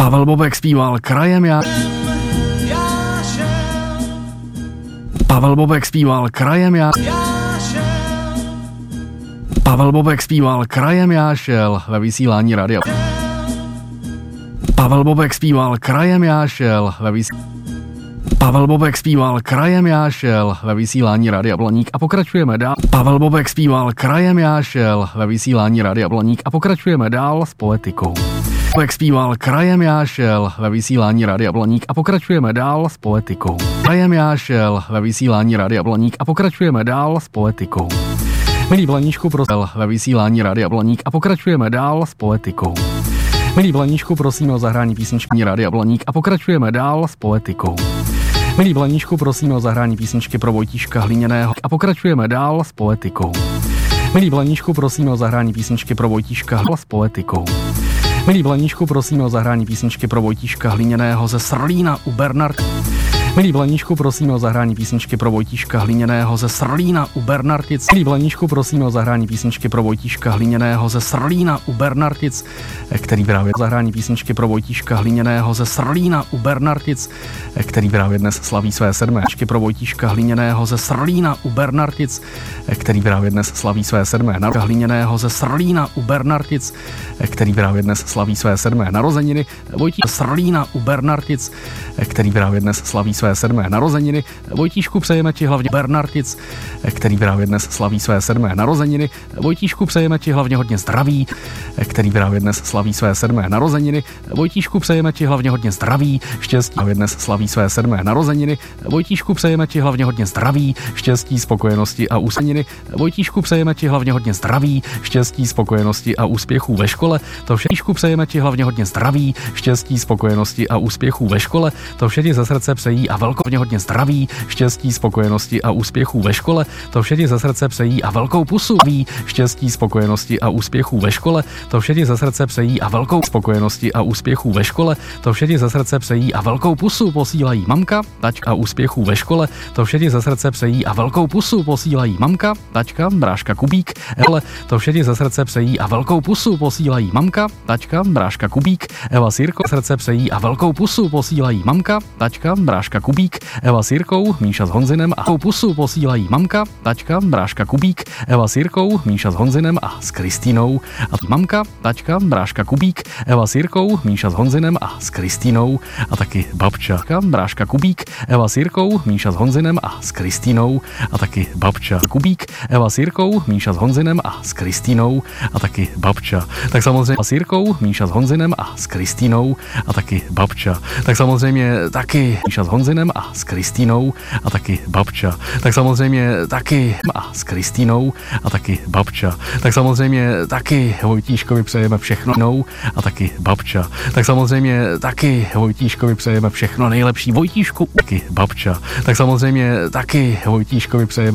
Pavel Bobek zpíval Krajem já. Pavel Bobek zpíval Krajem já. Pavel Bobek zpíval Krajem já šel ve vysílání rádia. Pavel Bobek zpíval Krajem já šel ve vysílání. Pavel Bobek zpíval Krajem já šel ve vysílání Rádia Blaník a pokračujeme dál. Pavel Bobek zpíval Krajem já šel ve vysílání Rádia Blaník a pokračujeme dál s poetikou. Bobek zpíval Krajem já šel ve vysílání Rádia Blaník a pokračujeme dál s poetikou. Krajem já šel ve vysílání Rádia Blaník a pokračujeme dál s poetikou. Milý Blaníčku, prosím ve vysílání Rádia Blaník a pokračujeme dál s poetikou. Milý Blaníčku, prosím o zahrání písničky Rádia Blaník a pokračujeme dál s poetikou. Milý Blaníčku, prosím o zahrání písničky pro Vojtíška Hliněného a pokračujeme dál s poetikou. Milý Blaníčku, prosím o zahrání písničky pro Vojtíška s poetikou. Milý Blaníčku, prosím o zahrání písničky pro Vojtíška Hliněného ze Srlína u Bernard. Milý Blaníčku, prosím o zahrání písničky pro Vojtíška Hliněného ze Srlína u Bernartic. Milý Blaníčku, prosím o zahrání písničky pro Vojtíška Hliněného ze Srlína u Bernartic, který právě zahrání písničky pro Vojtíška Hliněného ze Srlína u Bernartic, který právě dnes slaví své 7. pro Vojtíška Hliněného ze Srlína u Bernartic, který právě dnes slaví své 7. Hliněného ze Srlína u Bernartic, který právě dnes slaví své 7. narozeniny. Vojtíška Srlína u Bernartic, který právě dnes slaví své 7. narozeniny. Vojtíšku, přejeme ti hlavně Bernartic, který právě dnes slaví své 7. narozeniny. Vojtíšku, přejeme ti hlavně hodně zdraví, který právě dnes slaví své 7. narozeniny. Vojtíšku, přejeme ti hlavně hodně zdraví, štěstí, právě dnes slaví své 7. narozeniny. Vojtíšku, přejeme ti hlavně hodně zdraví, štěstí, spokojenosti a úspěchu. Vojtíšku, přejeme ti hlavně hodně zdraví, štěstí, spokojenosti a úspěchů ve škole. To vše přejeme ti hlavně hodně zdraví, štěstí, spokojenosti a úspěchů ve škole. To vše ti ze srdce přejí a velkou hodně zdraví, štěstí, spokojenosti a úspěchů ve škole. To vše ti ze srdce přejí a velkou pusu. Štěstí, spokojenosti a úspěchů ve škole. To vše ti ze srdce přejí a velkou spokojenosti a úspěchů ve škole. To vše ti ze srdce přejí a velkou pusu posílají mamka, tačka a úspěchů ve škole. To vše ti ze srdce přejí a velkou pusu posílají mamka, tačka, Bráška Kubík. To vše ti ze srdce přejí a velkou pusu posílají mamka, tačka, Bráška Kubík. Eva Sirko srdce přejí a velkou pusu posílají mamka, tačka, Bráška Kubík. Eva s Jirkou, Míša s Honzinem a pusu posílají mamka, tačka, Bráška Kubík. Eva s Jirkou, Míša s Honzinem a s Kristýnou a mamka, tačka, Bráška Kubík. Eva s Jirkou, Míša s Honzinem a s Kristýnou a taky babča, Bráška Kubík. Eva s Jirkou, Míša s Honzinem a s Kristýnou a taky babča Kubík. Eva s Jirkou, Míša s Honzinem a s Kristýnou a taky babča. Tak samozřejmě s Jirkou, Míša s Honzinem a s Kristýnou a taky babča. Tak samozřejmě taky Míša s Honzinem a s Kristýnou a taky babča. Tak samozřejmě taky a s Kristýnou a taky babča. Tak samozřejmě taky Vojtíškovi přejeme všechno a taky babča. Tak samozřejmě taky Vojtíškovi přejeme všechno nejlepší. Vojtíšku, taky babča. Tak samozřejmě taky Vojtíškovi přejeme